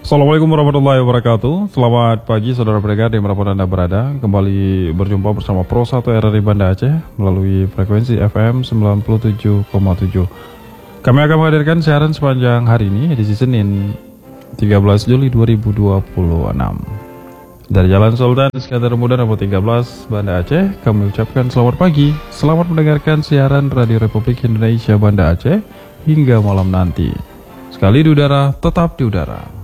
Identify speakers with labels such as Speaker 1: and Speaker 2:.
Speaker 1: Assalamualaikum warahmatullahi wabarakatuh. Selamat pagi saudara pendengar dimanapun Anda berada. Kembali berjumpa bersama Pro 1 RRI Banda Aceh melalui frekuensi FM 97,7. Kami akan menghadirkan siaran sepanjang hari ini, edisi Senin 13 Juli 2026. Dari Jalan Sultan Iskandar Muda nomor 13 Banda Aceh, kami ucapkan selamat pagi. Selamat mendengarkan siaran Radio Republik Indonesia Banda Aceh hingga malam nanti. Sekali di udara, tetap di udara.